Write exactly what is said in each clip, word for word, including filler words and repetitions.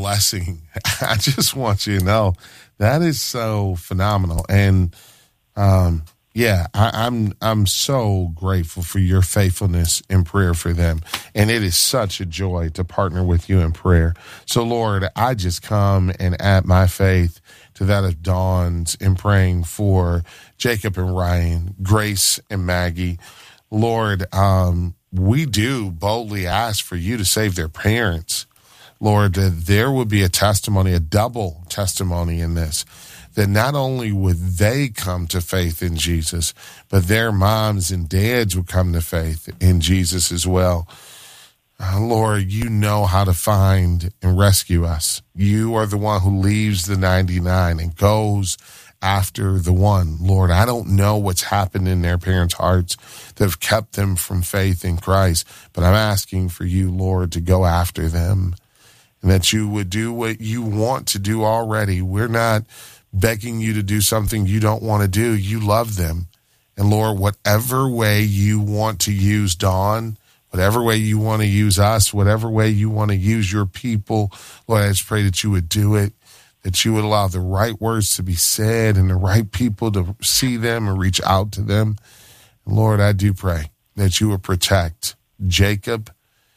blessing. I just want you to know that is so phenomenal. And um, yeah, I, I'm I'm so grateful for your faithfulness in prayer for them. And it is such a joy to partner with you in prayer. So, Lord, I just come and add my faith to that of Dawn's in praying for Jacob and Ryan, Grace and Maggie. Lord, um, we do boldly ask for you to save their parents. Lord, that there would be a testimony, a double testimony in this, that not only would they come to faith in Jesus, but their moms and dads would come to faith in Jesus as well. Uh, Lord, you know how to find and rescue us. You are the one who leaves the ninety-nine and goes after the one. Lord, I don't know what's happened in their parents' hearts that have kept them from faith in Christ, but I'm asking for you, Lord, to go after them and that you would do what you want to do already. We're not begging you to do something you don't want to do. You love them. And Lord, whatever way you want to use Dawn, whatever way you want to use us, whatever way you want to use your people, Lord, I just pray that you would do it, that you would allow the right words to be said and the right people to see them and reach out to them. And Lord, I do pray that you would protect Jacob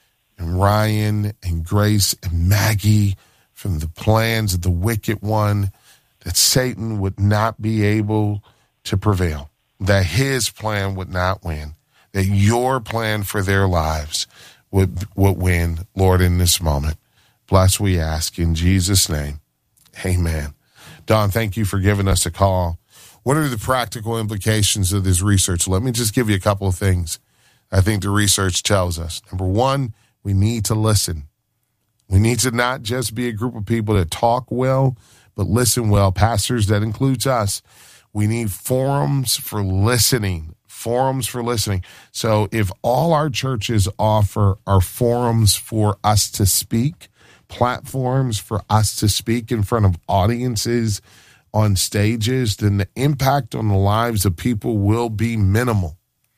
and Ryan and Grace and Maggie from the plans of the wicked one, that Satan would not be able to prevail, that his plan would not win, that your plan for their lives would, would win, Lord, in this moment. Bless, we ask in Jesus' name. Amen. Dawn, thank you for giving us a call. What are the practical implications of this research? Let me just give you a couple of things I think the research tells us. Number one, we need to listen. We need to not just be a group of people that talk well, but listen well. Pastors, that includes us. We need forums for listening, forums for listening. So if all our churches offer are forums for us to speak, platforms for us to speak in front of audiences on stages, then the impact on the lives of people will be minimal.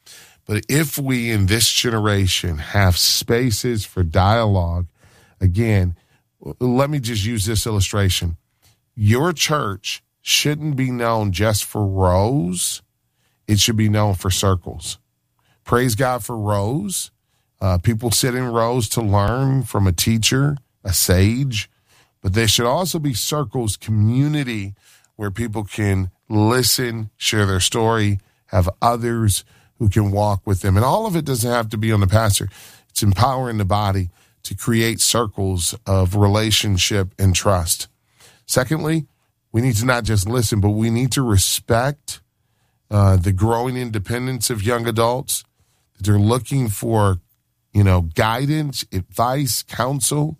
But if we in this generation have spaces for dialogue, again, let me just use this illustration. Your church shouldn't be known just for rows. It should be known for circles. Praise God for rows. Uh, people sit in rows to learn from a teacher, a sage, but there should also be circles, community, where people can listen, share their story, have others who can walk with them. And all of it doesn't have to be on the pastor. It's empowering the body to create circles of relationship and trust. Secondly, we need to not just listen, but we need to respect uh, the growing independence of young adults. They're looking for, you know, guidance, advice, counsel,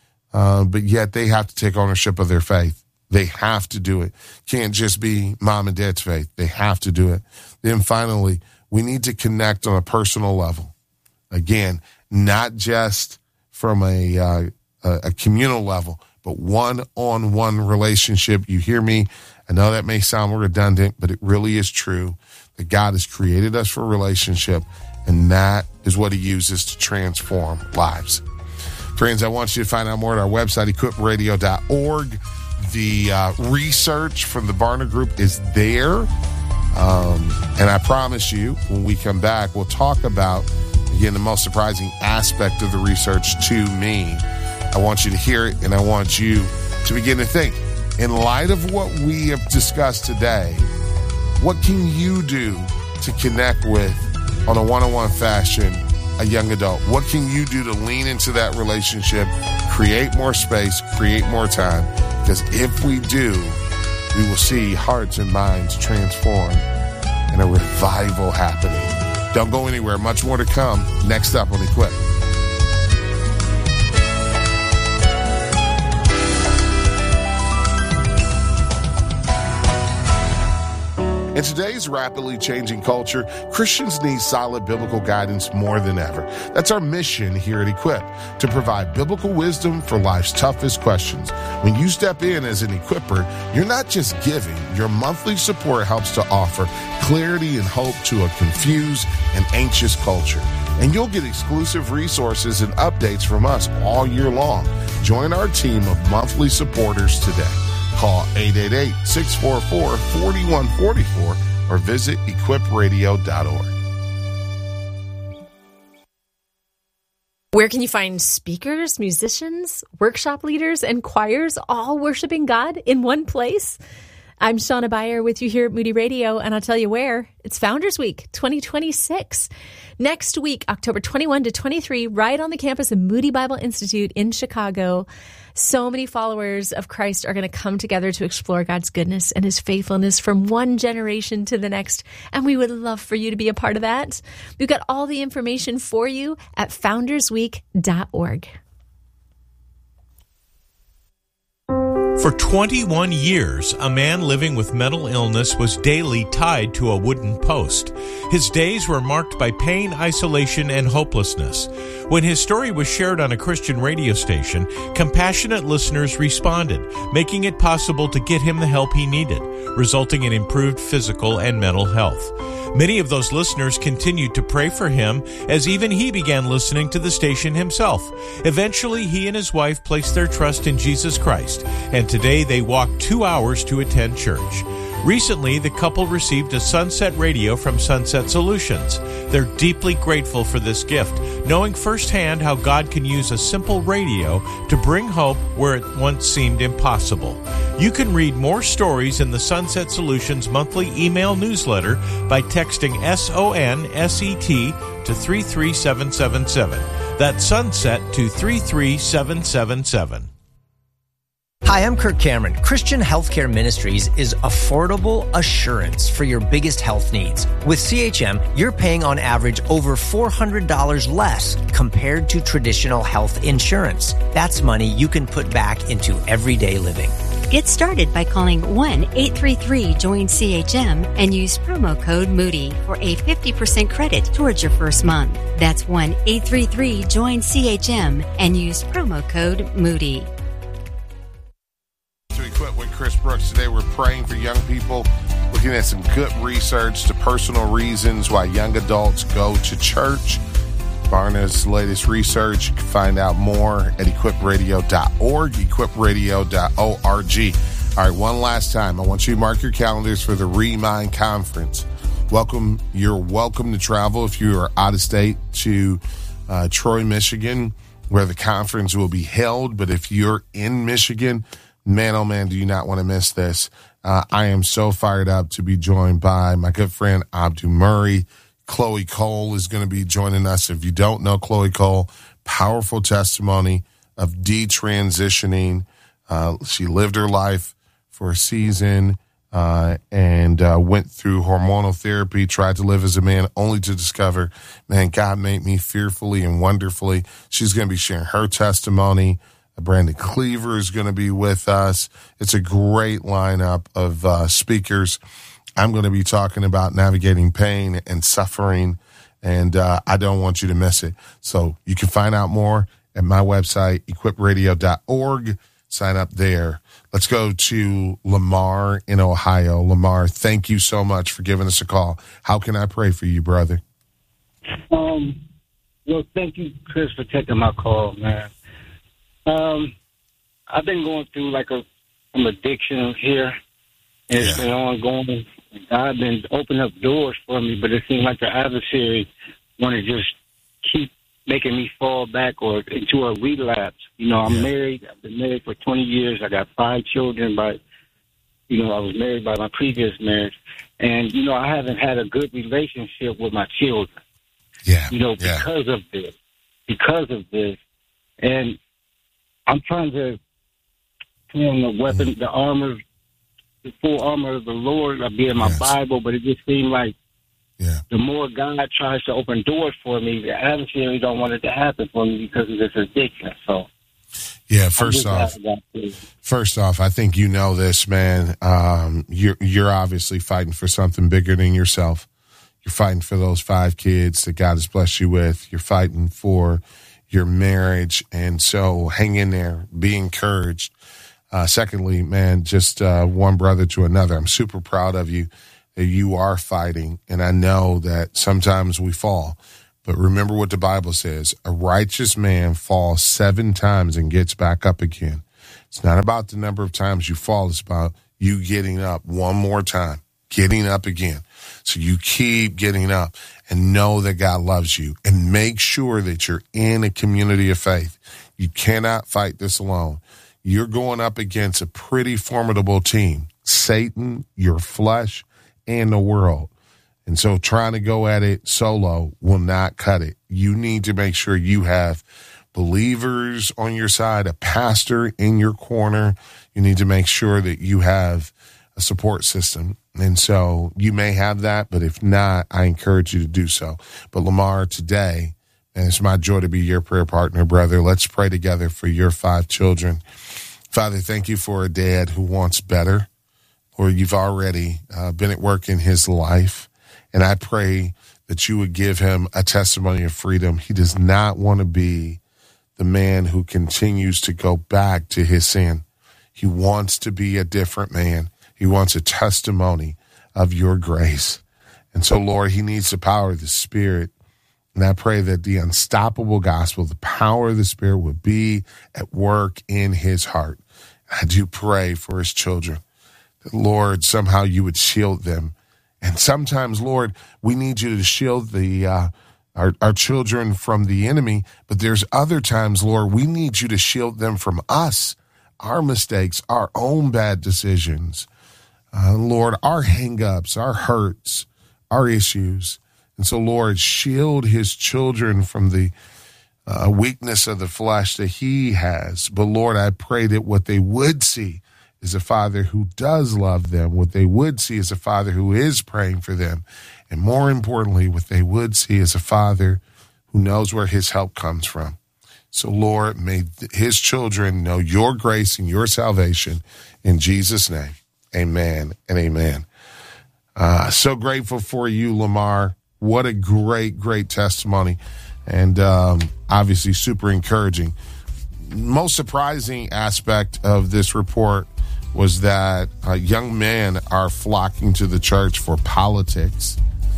uh, but yet they have to take ownership of their faith. They have to do it. Can't just be mom and dad's faith. They have to do it. Then finally, we need to connect on a personal level. Again, not just from a, uh, a communal level, but one-on-one relationship. You hear me? I know that may sound redundant, but it really is true that God has created us for relationship, and that is what he uses to transform lives. Friends, I want you to find out more at our website, equip radio dot org. The uh, research from the Barna Group is there. Um, and I promise you, when we come back, we'll talk about, again, the most surprising aspect of the research to me. I want you to hear it, and I want you to begin to think. In light of what we have discussed today, what can you do to connect with, on a one-on-one fashion, a young adult? What can you do to lean into that relationship, create more space, create more time? Because if we do, we will see hearts and minds transform and a revival happening. Don't go anywhere. Much more to come next up on Equip. In today's rapidly changing culture, Christians need solid biblical guidance more than ever. That's our mission here at Equip, to provide biblical wisdom for life's toughest questions. When you step in as an equipper, you're not just giving. Your monthly support helps to offer clarity and hope to a confused and anxious culture. And you'll get exclusive resources and updates from us all year long. Join our team of monthly supporters today. Call eight eight eight, six four four, four one four four or visit equip radio dot org. Where can you find speakers, musicians, workshop leaders, and choirs all worshiping God in one place? I'm Shauna Beyer with you here at Moody Radio, and I'll tell you where. It's Founders Week twenty twenty-six. Next week, October twenty-first to twenty-third, right on the campus of Moody Bible Institute in Chicago. So many followers of Christ are going to come together to explore God's goodness and his faithfulness from one generation to the next. And we would love for you to be a part of that. We've got all the information for you at founders week dot org. For twenty-one years, a man living with mental illness was daily tied to a wooden post. His days were marked by pain, isolation, and hopelessness. When his story was shared on a Christian radio station, compassionate listeners responded, making it possible to get him the help he needed, resulting in improved physical and mental health. Many of those listeners continued to pray for him as even he began listening to the station himself. Eventually, he and his wife placed their trust in Jesus Christ, and today they walk two hours to attend church. Recently, the couple received a Sunset Radio from Sunset Solutions. They're deeply grateful for this gift, knowing firsthand how God can use a simple radio to bring hope where it once seemed impossible. You can read more stories in the Sunset Solutions monthly email newsletter by texting S O N S E T to three three seven seven seven. That's Sunset to three three seven seven seven. Hi, I'm Kirk Cameron. Christian Healthcare Ministries is affordable assurance for your biggest health needs. With C H M, you're paying on average over four hundred dollars less compared to traditional health insurance. That's money you can put back into everyday living. Get started by calling one eight three three join C H M and use promo code Moody for a fifty percent credit towards your first month. That's one eight three three join C H M and use promo code Moody. To Equip with Chris Brooks. Today we're praying for young people, looking at some good research to personal reasons why young adults go to church. Barna's latest research. You can find out more at equip radio dot org, equip radio dot org. All right, one last time. I want you to mark your calendars for the Remind Conference. Welcome. You're welcome to travel if you are out of state to uh, Troy, Michigan, where the conference will be held. But if you're in Michigan, man, oh man, do you not want to miss this. Uh, I am so fired up to be joined by my good friend Abdu Murray. Chloe Cole is going to be joining us. If you don't know Chloe Cole, powerful testimony of detransitioning. Uh, she lived her life for a season uh, and uh, went through hormonal therapy, tried to live as a man, only to discover, man, God made me fearfully and wonderfully. She's going to be sharing her testimony. Brandon Cleaver is going to be with us. It's a great lineup of uh, speakers. I'm going to be talking about navigating pain and suffering, and uh, I don't want you to miss it. So you can find out more at my website, equip radio dot org. Sign up there. Let's go to Lamar in Ohio. Lamar, thank you so much for giving us a call. How can I pray for you, brother? Um, well, thank you, Chris, for taking my call, man. Um, I've been going through like a some addiction here, and it's yeah. been ongoing. God's been opening up doors for me, but it seems like the adversary want to just keep making me fall back or into a relapse. You know, I'm yeah. married. I've been married for twenty years. I got five children, but, you know, I was married by my previous marriage. And, you know, I haven't had a good relationship with my children. Yeah. You know, yeah. because of this. Because of this. And I'm trying to put on the weapon, mm-hmm. the armor, the full armor of the Lord. I be in my yes. Bible, but it just seemed like yeah. the more God tries to open doors for me, the adversary don't want it to happen for me because of this addiction. So, yeah. First off, first off, I think you know this, man. Um, you're you're obviously fighting for something bigger than yourself. You're fighting for those five kids that God has blessed you with. You're fighting for your marriage, and so hang in there. Be encouraged. Uh, secondly, man, just uh, one brother to another. I'm super proud of you that you are fighting, and I know that sometimes we fall, But remember what the Bible says. A righteous man falls seven times and gets back up again. It's not about the number of times you fall. It's about you getting up one more time, getting up again. So you keep getting up and know that God loves you, and make sure that you're in a community of faith. You cannot fight this alone. You're going up against a pretty formidable team, Satan, your flesh, and the world. And so trying to go at it solo will not cut it. You need to make sure you have believers on your side, a pastor in your corner. You need to make sure that you have a support system. And so you may have that, but if not, I encourage you to do so. But Lamar, today, and it's my joy to be your prayer partner, brother. Let's pray together for your five children. Father, thank you for a dad who wants better. Lord, you've already uh, been at work in his life. And I pray that you would give him a testimony of freedom. He does not want to be the man who continues to go back to his sin. He wants to be a different man. He wants a testimony of your grace. And so, Lord, he needs the power of the Spirit. And I pray that the unstoppable gospel, the power of the Spirit, would be at work in his heart. I do pray for his children that, Lord, somehow you would shield them. And sometimes, Lord, we need you to shield the uh, our, our children from the enemy. But there's other times, Lord, we need you to shield them from us, our mistakes, our own bad decisions. Uh, Lord, our hang-ups, our hurts, our issues. And so, Lord, shield his children from the uh, weakness of the flesh that he has. But, Lord, I pray that what they would see is a father who does love them. What they would see is a father who is praying for them. And more importantly, what they would see is a father who knows where his help comes from. So, Lord, may his children know your grace and your salvation in Jesus' name. Amen and amen. Uh, so grateful for you, Lamar. What a great, great testimony. And um, obviously super encouraging. Most surprising aspect of this report was that uh, young men are flocking to the church for politics.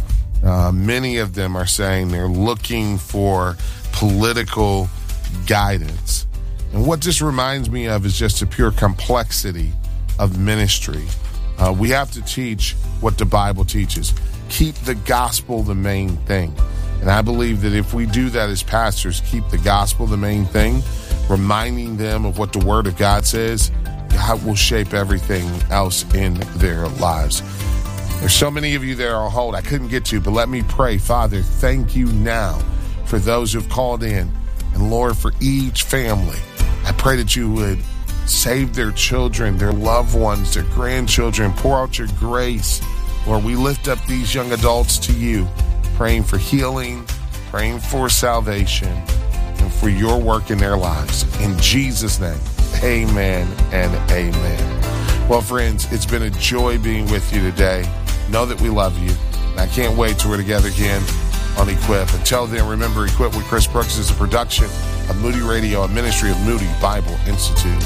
Uh, many of them are saying they're looking for political guidance. And what this reminds me of is just the pure complexity of ministry. Uh, we have to teach what the Bible teaches. Keep the gospel the main thing. And I believe that if we do that as pastors, keep the gospel the main thing, reminding them of what the Word of God says, God will shape everything else in their lives. There's so many of you there on hold I couldn't get to, but let me pray. Father, thank you now for those who've called in. And Lord, for each family, I pray that you would save their children, their loved ones, their grandchildren. Pour out your grace. Lord, we lift up these young adults to you, praying for healing, praying for salvation, and for your work in their lives. In Jesus' name, amen and amen. Well, friends, it's been a joy being with you today. Know that we love you. And I can't wait till we're together again on Equip. Until then, remember, Equip with Chris Brooks is a production of Moody Radio, a ministry of Moody Bible Institute.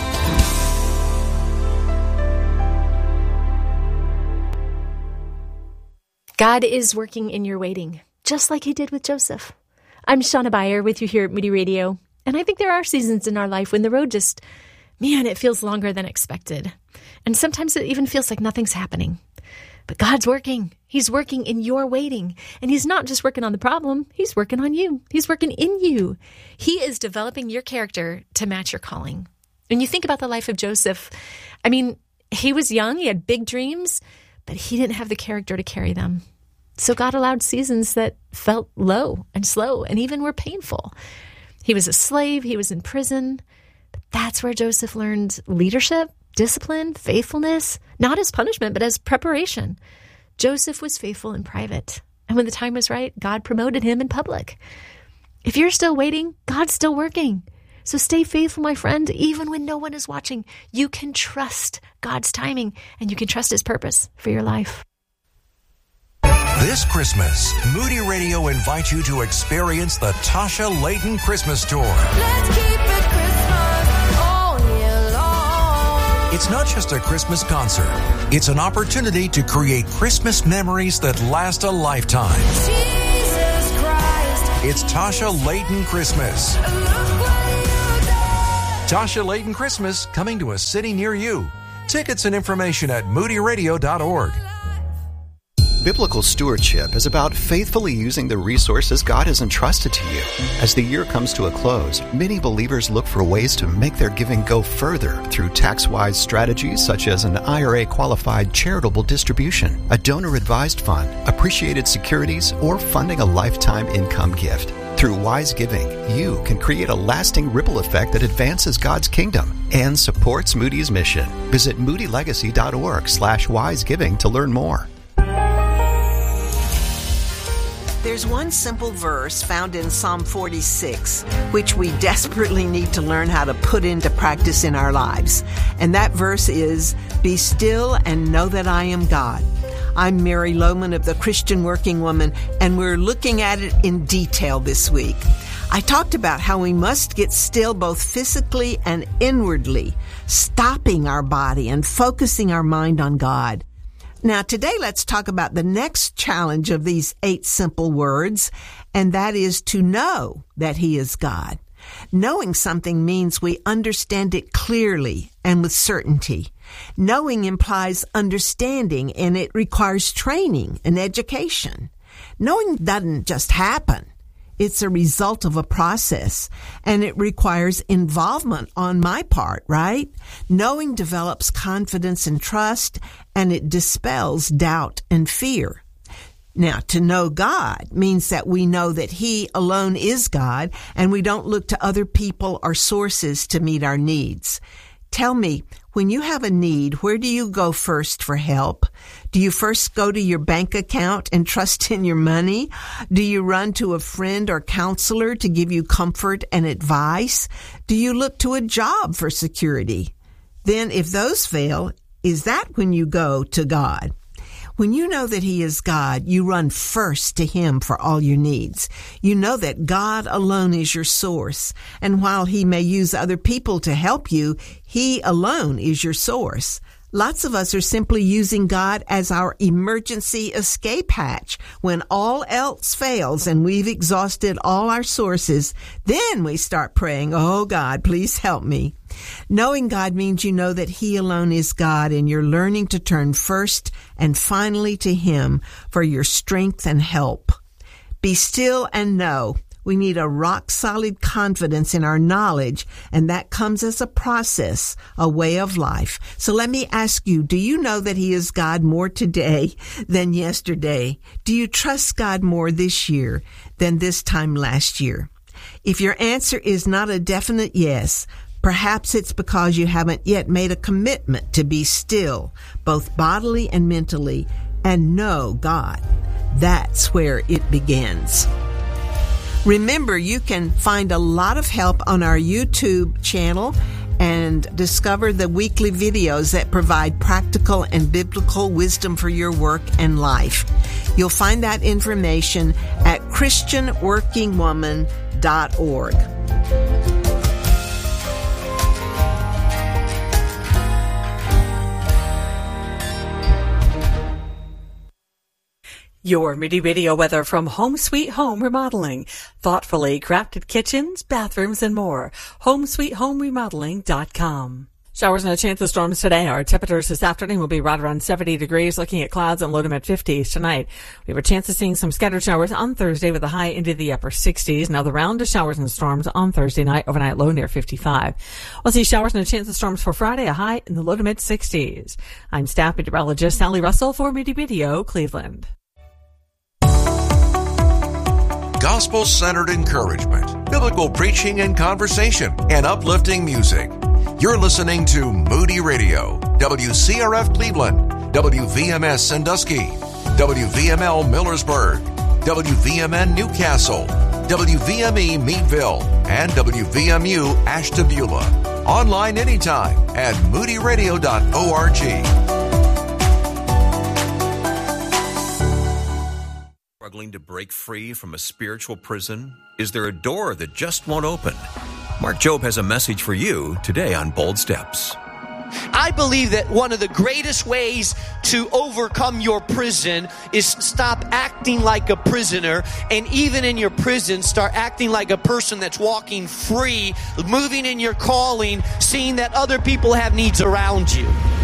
God is working in your waiting, just like he did with Joseph. I'm Shauna Beyer with you here at Moody Radio, and I think there are seasons in our life when the road just, man, it feels longer than expected. And sometimes it even feels like nothing's happening. But God's working. He's working in your waiting. And he's not just working on the problem. He's working on you. He's working in you. He is developing your character to match your calling. When you think about the life of Joseph, I mean, he was young. He had big dreams, but he didn't have the character to carry them. So God allowed seasons that felt low and slow and even were painful. He was a slave. He was in prison. But that's where Joseph learned leadership, discipline, faithfulness, not as punishment, but as preparation. Joseph was faithful in private. And when the time was right, God promoted him in public. If you're still waiting, God's still working. So stay faithful, my friend, even when no one is watching. You can trust God's timing, and you can trust his purpose for your life. This Christmas, Moody Radio invites you to experience the Tasha Layton Christmas Tour. Let's keep it Christmas all year long. It's not just a Christmas concert. It's an opportunity to create Christmas memories that last a lifetime. Jesus Christ It's Tasha Layton Christmas. Tasha Layton Christmas, coming to a city near you. Tickets and information at moody radio dot org. Biblical stewardship is about faithfully using the resources God has entrusted to you. As the year comes to a close, many believers look for ways to make their giving go further through tax-wise strategies such as an I R A-qualified charitable distribution, a donor-advised fund, appreciated securities, or funding a lifetime income gift. Through wise giving, you can create a lasting ripple effect that advances God's kingdom and supports Moody's mission. Visit moody legacy dot org slash wise giving to learn more. There's one simple verse found in Psalm forty-six, which we desperately need to learn how to put into practice in our lives. And that verse is, "Be still and know that I am God." I'm Mary Lohman of the Christian Working Woman, and we're looking at it in detail this week. I talked about how we must get still both physically and inwardly, stopping our body and focusing our mind on God. Now, today, let's talk about the next challenge of these eight simple words, and that is to know that He is God. Knowing something means we understand it clearly and with certainty. Knowing implies understanding, and it requires training and education. Knowing doesn't just happen. It's a result of a process, and it requires involvement on my part, right? Knowing develops confidence and trust, and it dispels doubt and fear. Now, to know God means that we know that He alone is God, and we don't look to other people or sources to meet our needs. Tell me, when you have a need, where do you go first for help? Do you first go to your bank account and trust in your money? Do you run to a friend or counselor to give you comfort and advice? Do you look to a job for security? Then, if those fail, is that when you go to God? When you know that He is God, you run first to Him for all your needs. You know that God alone is your source. And while He may use other people to help you, He alone is your source. Lots of us are simply using God as our emergency escape hatch. When all else fails and we've exhausted all our sources, then we start praying, "Oh God, please help me." Knowing God means you know that He alone is God, and you're learning to turn first and finally to Him for your strength and help. Be still and know. We need a rock-solid confidence in our knowledge, and that comes as a process, a way of life. So let me ask you, do you know that He is God more today than yesterday? Do you trust God more this year than this time last year? If your answer is not a definite yes, perhaps it's because you haven't yet made a commitment to be still, both bodily and mentally, and know God. That's where it begins. Remember, you can find a lot of help on our YouTube channel and discover the weekly videos that provide practical and biblical wisdom for your work and life. You'll find that information at christian working woman dot org. Your Moody Radio weather from Home Sweet Home Remodeling. Thoughtfully crafted kitchens, bathrooms, and more. home sweet home remodeling dot com. Showers and a chance of storms today. Our temperatures this afternoon will be right around seventy degrees, looking at clouds and low to mid fifties tonight. We have a chance of seeing some scattered showers on Thursday with a high into the upper sixties. Now the round of showers and storms on Thursday night, overnight low near fifty-five. We'll see showers and a chance of storms for Friday, a high in the low to mid sixties. I'm staff meteorologist Sally Russell for Moody Video, Cleveland. Gospel-centered encouragement, biblical preaching and conversation, and uplifting music. You're listening to Moody Radio, W C R F Cleveland, W V M S Sandusky, W V M L Millersburg, W V M N Newcastle, W V M E Meadville, and W V M U Ashtabula. Online anytime at moody radio dot org. Struggling to break free from a spiritual prison? Is there a door that just won't open? Mark Jobe has a message for you today on Bold Steps. I believe that one of the greatest ways to overcome your prison is stop acting like a prisoner, and even in your prison, start acting like a person that's walking free, moving in your calling, seeing that other people have needs around you.